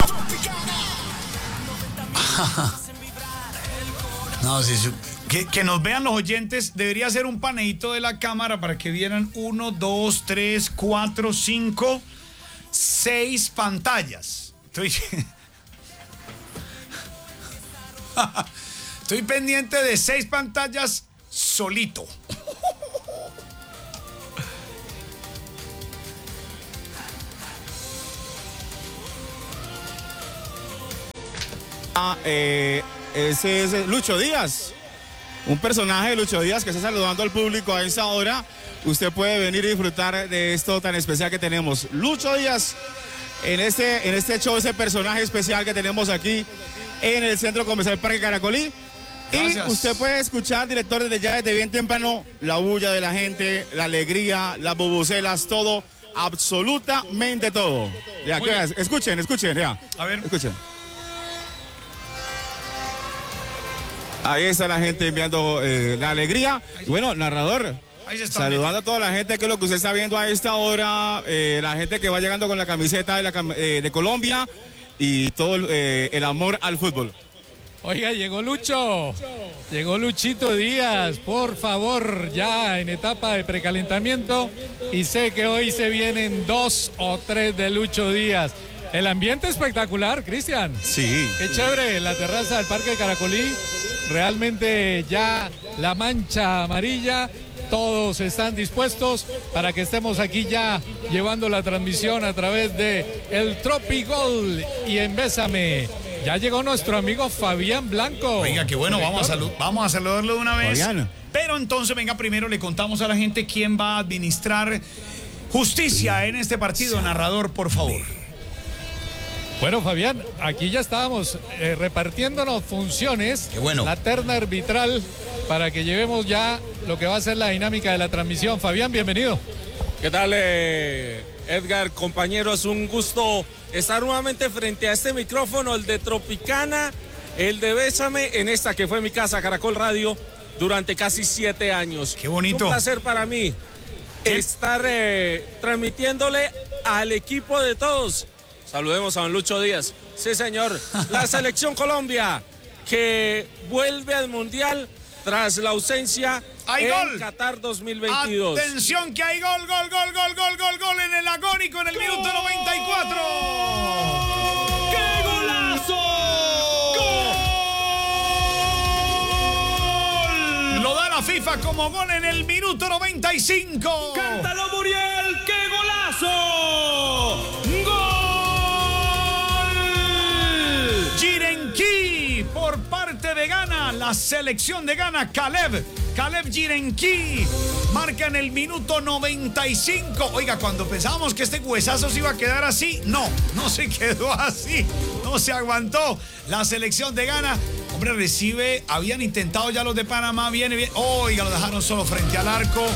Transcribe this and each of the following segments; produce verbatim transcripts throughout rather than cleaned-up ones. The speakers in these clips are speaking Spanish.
No, si su... que, que nos vean los oyentes, debería ser un paneíto de la cámara para que vieran uno, dos, tres, cuatro, cinco, seis pantallas. Estoy, Estoy pendiente de seis pantallas solito. Ah, eh, ese es Lucho Díaz, un personaje de Lucho Díaz que está saludando al público a esa hora. Usted puede venir y disfrutar de esto tan especial que tenemos. Lucho Díaz, en este, en este show, ese personaje especial que tenemos aquí en el Centro Comercial Parque Caracolí. Gracias. Y usted puede escuchar, director, desde ya, desde bien temprano, la bulla de la gente, la alegría, las bubucelas, todo, absolutamente todo. Ya, ¿qué es? Escuchen, escuchen, ya. A ver. Escuchen. Ahí está la gente enviando eh, la alegría. Y bueno, narrador, saludando a toda la gente, que es lo que usted está viendo a esta hora, eh, la gente que va llegando con la camiseta de, la, eh, de Colombia y todo eh, el amor al fútbol. Oiga, llegó Lucho, llegó Luchito Díaz, por favor, ya en etapa de precalentamiento, y sé que hoy se vienen dos o tres de Lucho Díaz. El ambiente espectacular, Cristian. Sí. Qué chévere, la terraza del Parque de Caracolí, realmente ya la mancha amarilla, todos están dispuestos para que estemos aquí ya llevando la transmisión a través de el Tropigol y en Bésame. Ya llegó nuestro amigo Fabián Blanco. Oiga, qué bueno, vamos a, vamos a saludarlo de una vez. Fabián. Pero entonces, venga, primero le contamos a la gente quién va a administrar justicia en este partido. Narrador, por favor. Bueno, Fabián, aquí ya estábamos eh, repartiéndonos funciones. Qué bueno. La terna arbitral para que llevemos ya lo que va a ser la dinámica de la transmisión. Fabián, bienvenido. ¿Qué tal, eh, Edgar, compañeros? Un gusto estar nuevamente frente a este micrófono, el de Tropicana, el de Bésame, en esta que fue mi casa, Caracol Radio, durante casi siete años. Qué bonito. Es un placer para mí ¿Qué? estar eh, transmitiéndole al equipo de todos. Saludemos a don Lucho Díaz. Sí, señor. La selección Colombia, que vuelve al Mundial tras la ausencia ¡Hay en gol! Qatar dos mil veintidós. Atención que hay gol, gol, gol, gol, gol, gol, gol en el agónico en el ¡Gol! Minuto noventa y cuatro. ¡Qué golazo! ¡Gol! Lo da la FIFA como gol en el minuto noventa y cinco. ¡Cántalo, Muriel! ¡Qué golazo! Jirenki por parte de Ghana, la selección de Ghana, Caleb, Caleb Jirenki, marca en el minuto noventa y cinco. Oiga, cuando pensábamos que este huesazo se iba a quedar así, no, no se quedó así, no se aguantó. La selección de Ghana, hombre, recibe, habían intentado ya los de Panamá, viene bien, oiga, lo dejaron solo frente al arco.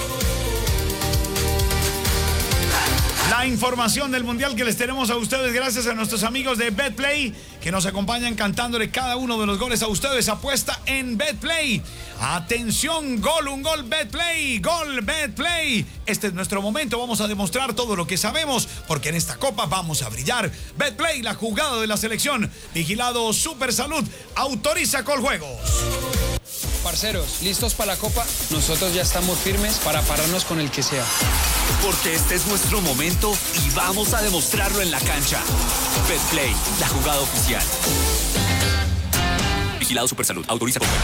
La información del Mundial que les tenemos a ustedes gracias a nuestros amigos de BetPlay, que nos acompañan cantándole cada uno de los goles a ustedes. Apuesta en BetPlay. Atención, gol, un gol, BetPlay, gol, BetPlay. Este es nuestro momento, vamos a demostrar todo lo que sabemos, porque en esta copa vamos a brillar. BetPlay, la jugada de la selección. Vigilado Super Salud, autoriza Coljuegos. Parceros, ¿listos para la copa? Nosotros ya estamos firmes para pararnos con el que sea. Porque este es nuestro momento y vamos a demostrarlo en la cancha. BetPlay, la jugada oficial. Vigilado Supersalud, autoriza con juegos.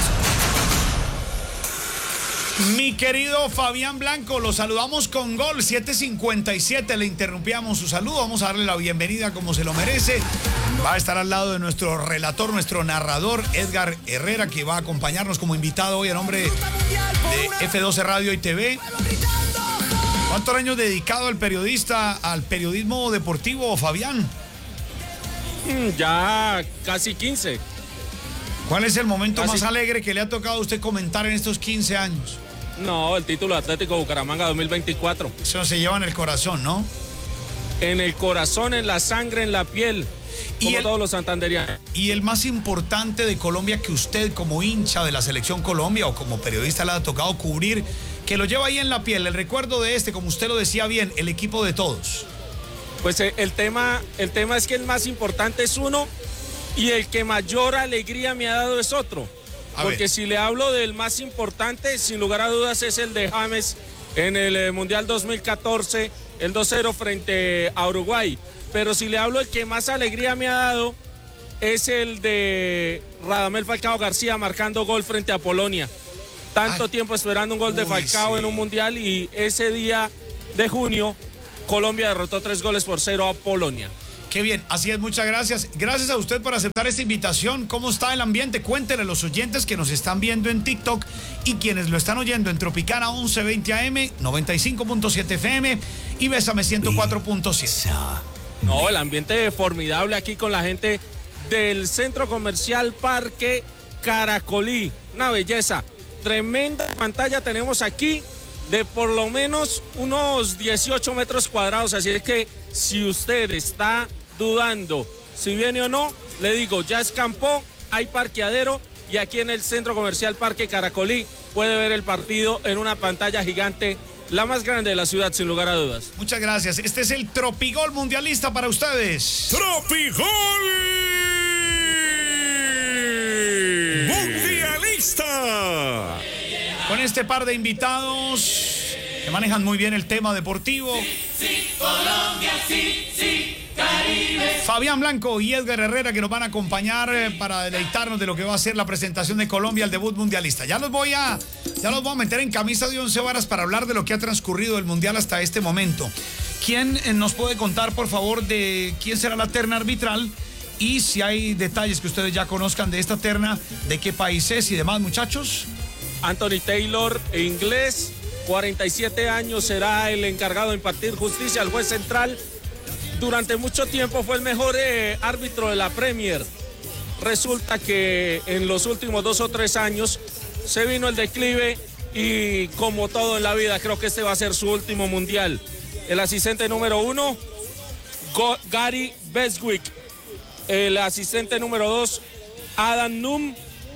Mi querido Fabián Blanco, lo saludamos con gol, siete cincuenta y siete, le interrumpíamos su saludo, vamos a darle la bienvenida como se lo merece. Va a estar al lado de nuestro relator, nuestro narrador, Edgar Herrera, que va a acompañarnos como invitado hoy a nombre de F doce Radio y T V. ¿Cuántos años dedicado el periodista al periodismo deportivo, Fabián? Ya casi quince. ¿Cuál es el momento Casi. más alegre que le ha tocado a usted comentar en estos quince años? No, el título Atlético Bucaramanga dos mil veinticuatro. Eso se lleva en el corazón, ¿no? En el corazón, en la sangre, en la piel, como y el, todos los santanderianos. Y el más importante de Colombia que usted como hincha de la Selección Colombia o como periodista le ha tocado cubrir, que lo lleva ahí en la piel, el recuerdo de este, como usted lo decía bien, el equipo de todos. Pues eh, el tema, el tema es que el más importante es uno y el que mayor alegría me ha dado es otro. A Porque ver. si le hablo del más importante, sin lugar a dudas, es el de James en el eh, Mundial dos mil catorce, el dos cero frente a Uruguay. Pero si le hablo el que más alegría me ha dado, es el de Radamel Falcao García marcando gol frente a Polonia. Tanto Ay. tiempo esperando un gol de Uy, Falcao sí. en un Mundial y ese día de junio, Colombia derrotó tres goles por cero a Polonia. Qué bien, así es, muchas gracias. Gracias a usted por aceptar esta invitación. ¿Cómo está el ambiente? Cuéntenle a los oyentes que nos están viendo en TikTok y quienes lo están oyendo en Tropicana once veinte A M, noventa y cinco punto siete F M y Bésame ciento cuatro punto siete. No, el ambiente formidable aquí con la gente del Centro Comercial Parque Caracolí. Una belleza. Tremenda pantalla tenemos aquí de por lo menos unos dieciocho metros cuadrados. Así es que si usted está dudando si viene o no, le digo, ya escampó, hay parqueadero y aquí en el Centro Comercial Parque Caracolí puede ver el partido en una pantalla gigante, la más grande de la ciudad, sin lugar a dudas. Muchas gracias. Este es el Tropigol Mundialista para ustedes. ¡Tropigol Mundialista! Con este par de invitados que manejan muy bien el tema deportivo. Colombia, sí, sí, Caribe. Fabián Blanco y Edgar Herrera, que nos van a acompañar eh, para deleitarnos de lo que va a ser la presentación de Colombia al debut mundialista. Ya los voy a, ya los voy a meter en camisa de once varas para hablar de lo que ha transcurrido el mundial hasta este momento. ¿Quién eh, nos puede contar, por favor, de quién será la terna arbitral? Y si hay detalles que ustedes ya conozcan de esta terna, de qué país es y demás, muchachos. Anthony Taylor, inglés, cuarenta y siete años, será el encargado de impartir justicia al juez central. Durante mucho tiempo fue el mejor eh, árbitro de la Premier. Resulta que en los últimos dos o tres años se vino el declive y como todo en la vida creo que este va a ser su último mundial. El asistente número uno, Go- Gary Beswick. El asistente número dos, Adam Num.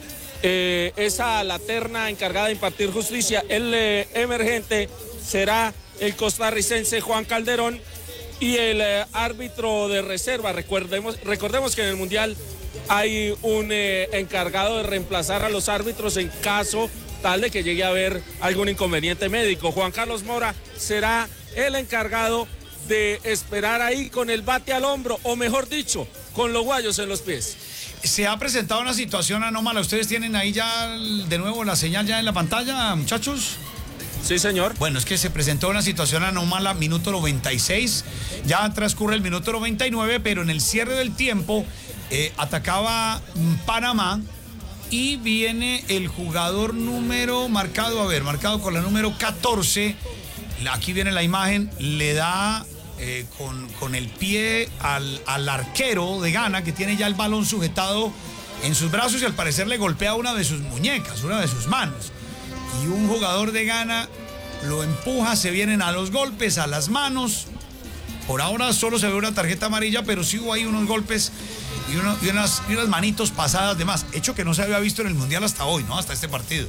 Eh, esa la terna encargada de impartir justicia. El eh, emergente será el costarricense Juan Calderón y el eh, árbitro de reserva. Recordemos, recordemos que en el Mundial hay un eh, encargado de reemplazar a los árbitros en caso tal de que llegue a haber algún inconveniente médico. Juan Carlos Mora será el encargado de esperar ahí con el bate al hombro, o mejor dicho, con los guayos en los pies. Se ha presentado una situación anómala. ¿Ustedes tienen ahí ya de nuevo la señal ya en la pantalla, muchachos? Sí, señor. Bueno, es que se presentó una situación anómala, minuto noventa y seis. Ya transcurre el minuto noventa y nueve, pero en el cierre del tiempo eh, atacaba Panamá y viene el jugador número marcado, a ver, marcado con la número catorce. Aquí viene la imagen, le da eh, con, con el pie al, al arquero de Ghana, que tiene ya el balón sujetado en sus brazos y al parecer le golpea una de sus muñecas, una de sus manos. Y un jugador de Ghana lo empuja, se vienen a los golpes, a las manos. Por ahora solo se ve una tarjeta amarilla, pero sí hubo ahí unos golpes y, uno, y, unas, y unas manitos pasadas de más. Hecho que no se había visto en el Mundial hasta hoy, ¿no? Hasta este partido.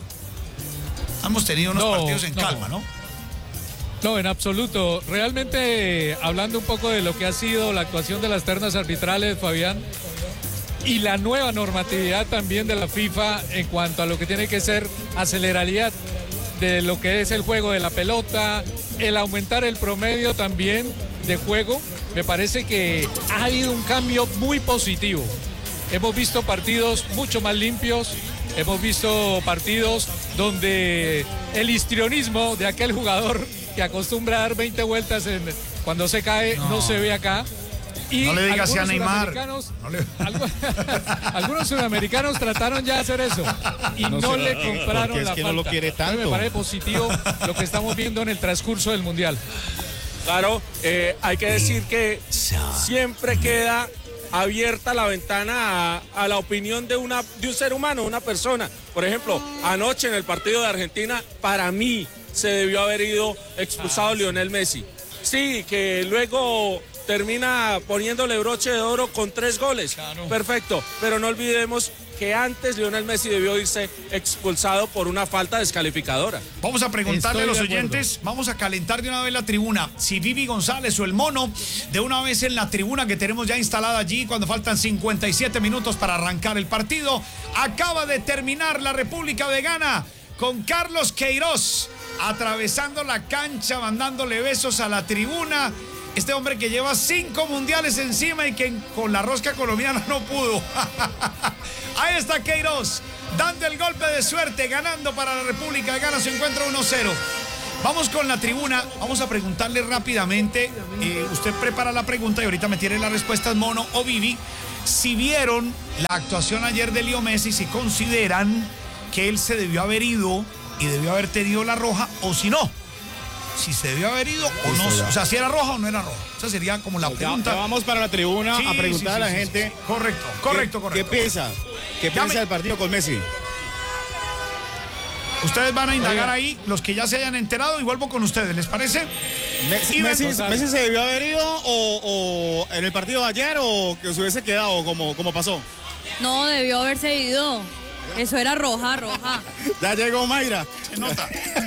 Hemos tenido unos No, partidos en no. calma, ¿no? No, en absoluto. Realmente, hablando un poco de lo que ha sido la actuación de las ternas arbitrales, Fabián, y la nueva normatividad también de la FIFA en cuanto a lo que tiene que ser aceleraridad de lo que es el juego de la pelota, el aumentar el promedio también de juego, me parece que ha habido un cambio muy positivo. Hemos visto partidos mucho más limpios, hemos visto partidos donde el histrionismo de aquel jugador que acostumbra a dar veinte vueltas en, cuando se cae no, No. se ve acá. Y No le digas así a algunos Neymar. sudamericanos- No le- algu- algunos sudamericanos trataron ya de hacer eso y no, No sé, le porque compraron es la que no falta. lo quiere Entonces tanto. me parece positivo lo que estamos viendo en el transcurso del Mundial. Claro, eh, hay que decir que siempre queda abierta la ventana a, a la opinión de, una, de un ser humano, una persona. Por ejemplo, anoche en el partido de Argentina, para mí se debió haber ido expulsado Lionel Messi. Sí, que luego termina poniéndole broche de oro con tres goles. Claro. Perfecto, pero no olvidemos que antes Lionel Messi debió irse expulsado por una falta descalificadora. Vamos a preguntarle Estoy a los de acuerdo. oyentes, vamos a calentar de una vez la tribuna. Si Vivi González o el Mono, de una vez en la tribuna que tenemos ya instalada allí, cuando faltan cincuenta y siete minutos para arrancar el partido, acaba de terminar la República de Ghana con Carlos Queiroz atravesando la cancha, mandándole besos a la tribuna. Este hombre que lleva cinco mundiales encima y que con la rosca colombiana no pudo. Ahí está Queiroz, dando el golpe de suerte, ganando para la República de Ghana, se encuentra uno cero. Vamos con la tribuna, vamos a preguntarle rápidamente, eh, usted prepara la pregunta y ahorita me tiene las respuestas Mono o Vivi, si vieron la actuación ayer de Leo Messi, si consideran que él se debió haber ido y debió haber tenido la roja o si no. Si se debió haber ido o no, o sea, si era roja o no era roja. Esa sería como la Ya, pregunta. ya vamos para la tribuna Sí, a preguntar sí, sí, a la sí, gente. sí. Correcto, correcto, ¿Qué, correcto. ¿Qué piensa? ¿Qué Ya piensa me- del partido con Messi? Ustedes van a indagar Oiga. ahí, los que ya se hayan enterado, y vuelvo con ustedes, ¿les parece? Messi, Y Messi- ven- Messi se debió haber ido o, o en el partido de ayer o que se hubiese quedado como, como pasó. No, debió haberse ido. Eso era roja, roja. Ya llegó Mayra. Se nota.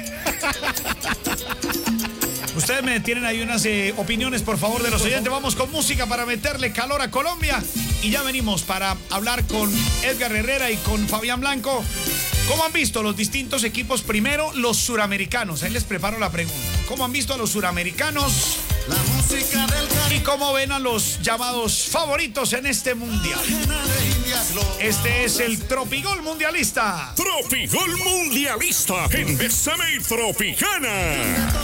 Ustedes me tienen ahí unas eh, opiniones, por favor, de los oyentes. Vamos con música para meterle calor a Colombia. Y ya venimos para hablar con Edgar Herrera y con Fabián Blanco. ¿Cómo han visto los distintos equipos? Primero, los suramericanos. Ahí les preparo la pregunta. ¿Cómo han visto a los suramericanos? La música del ¿Y cómo ven a los llamados favoritos en este mundial? Este es el Tropigol Mundialista. Tropigol Mundialista en Bésame Tropicana.